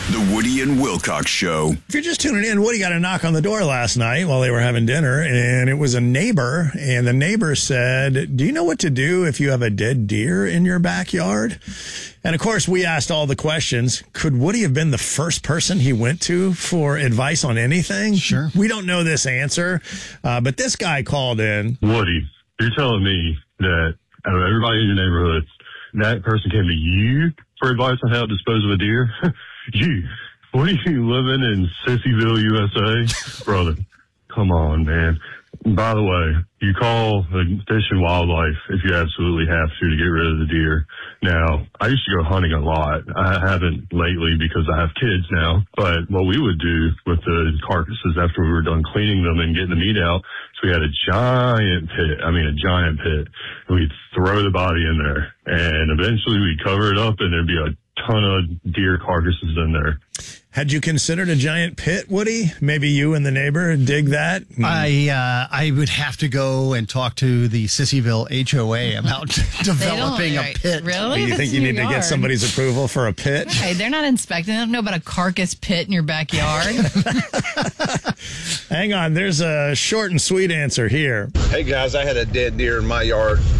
The Woody and Wilcox Show. If you're just tuning in, Woody got a knock on the door last night while they were having dinner, and it was a neighbor, and the neighbor said, do you know what to do if you have a dead deer in your backyard? And, of course, we asked all the questions. Could Woody have been the first person he went to for advice on anything? Sure. We don't know this answer, but this guy called in. Woody, you're telling me that out of everybody in your neighborhood, that person came to you for advice on how to dispose of a deer? You, what are you living in Sissyville, USA? Brother, come on, man. By the way, you call the Fish and Wildlife if you absolutely have to get rid of the deer. Now, I used to go hunting a lot. I haven't lately because I have kids now. But what we would do with the carcasses after we were done cleaning them and getting the meat out, so we had a giant pit. We'd throw the body in there, and eventually we'd cover it up, and there'd be a ton of deer carcasses in there. Had you considered a giant pit, Woody? Maybe you and the neighbor dig that? I would have to go and talk to the Sissyville HOA about developing a pit. Really? Do you think you need to get somebody's approval for a pit? Hey, they're not inspecting. They don't know about a carcass pit in your backyard. Hang on. There's a short and sweet answer here. Hey, guys, I had a dead deer in my yard